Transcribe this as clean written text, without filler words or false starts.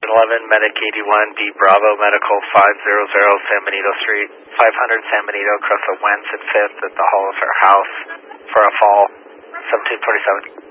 711, Medic 81, B Bravo, Medical 500, San Benito Street, 500 San Benito, across the Wentz and 5th at the Hall of Fair House for a fall, 1747.